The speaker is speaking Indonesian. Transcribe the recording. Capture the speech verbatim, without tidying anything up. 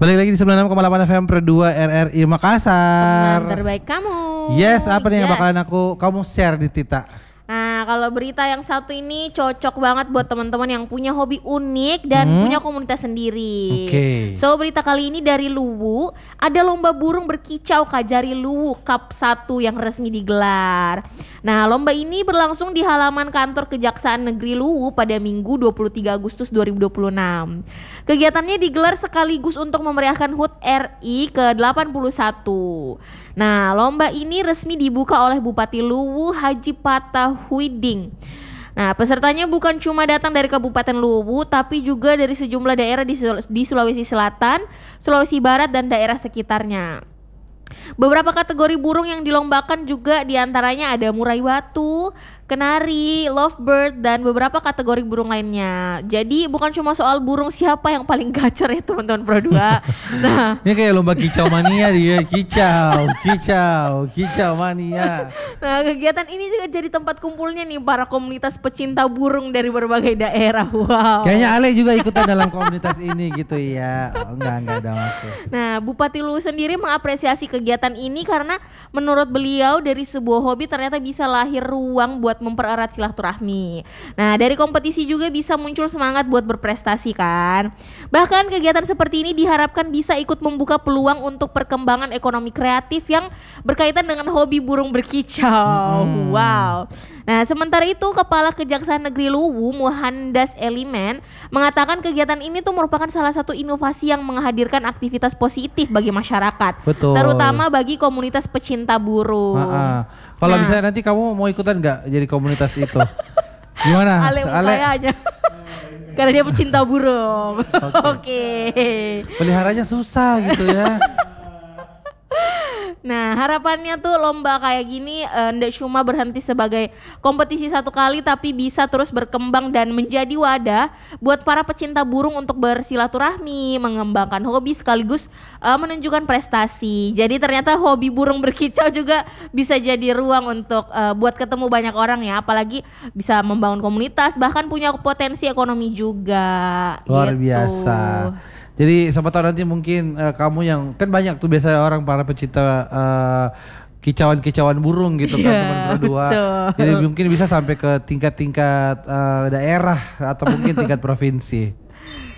Balik lagi di sembilan puluh enam koma delapan F M Pro dua R R I Makassar. Teman terbaik kamu. Yes, apa nih yes. yang bakalan aku kamu share di Tita? Nah, kalau berita yang satu ini cocok banget buat teman-teman yang punya hobi unik dan hmm? punya komunitas sendiri. Oke. Okay. So, berita kali ini dari Luwu, ada lomba burung berkicau Kajari Luwu Cup satu yang resmi digelar. Nah, lomba ini berlangsung di halaman kantor Kejaksaan Negeri Luwu pada Minggu dua puluh tiga Agustus dua ribu dua puluh enam. Kegiatannya digelar sekaligus untuk memeriahkan H U T R I ke delapan puluh satu. Nah, lomba ini resmi dibuka oleh Bupati Luwu Haji Patahuiding. Nah, pesertanya bukan cuma datang dari Kabupaten Luwu, tapi juga dari sejumlah daerah di, Sul- di Sulawesi Selatan, Sulawesi Barat, dan daerah sekitarnya. Beberapa kategori burung yang dilombakan juga diantaranya ada murai batu, kenari, lovebird, dan beberapa kategori burung lainnya. Jadi bukan cuma soal burung siapa yang paling gacor ya teman-teman Pro dua. Nah, ini kayak lomba kicau mania dia, kicau, kicau, kicau mania. Nah, kegiatan ini juga jadi tempat kumpulnya nih para komunitas pecinta burung dari berbagai daerah. Wow. Kayaknya Ale juga ikutan dalam komunitas ini gitu ya. Oh, enggak, enggak ada maksud. Nah, Bupati Luwu sendiri mengapresiasi kegiatan ini karena menurut beliau dari sebuah hobi ternyata bisa lahir ruang buat mempererat silaturahmi. Nah, dari kompetisi juga bisa muncul semangat buat berprestasi kan. Bahkan kegiatan seperti ini diharapkan bisa ikut membuka peluang untuk perkembangan ekonomi kreatif yang berkaitan dengan hobi burung berkicau. Hmm. Wow. Nah, sementara itu Kepala Kejaksaan Negeri Luwu Muhandas Elimen mengatakan kegiatan ini tuh merupakan salah satu inovasi yang menghadirkan aktivitas positif bagi masyarakat. Betul. Terutama bagi komunitas pecinta burung. Kalau nah. misalnya nanti kamu mau ikutan nggak jadi komunitas itu? Gimana? Ale kayaknya. Karena dia pecinta burung. Oke. Okay. Okay. Peliharanya susah gitu ya. Nah, harapannya tuh lomba kayak gini enggak uh, cuma berhenti sebagai kompetisi satu kali, tapi bisa terus berkembang dan menjadi wadah buat para pecinta burung untuk bersilaturahmi, mengembangkan hobi sekaligus uh, menunjukkan prestasi. Jadi ternyata hobi burung berkicau juga bisa jadi ruang untuk uh, buat ketemu banyak orang ya, apalagi bisa membangun komunitas, bahkan punya potensi ekonomi juga. Luar gitu. biasa. Jadi siapa tahu nanti mungkin uh, kamu yang kan banyak tuh biasanya orang para pecinta uh, kicauan-kicauan burung gitu yeah, kan teman berdua. Jadi mungkin bisa sampai ke tingkat-tingkat uh, daerah atau mungkin tingkat provinsi.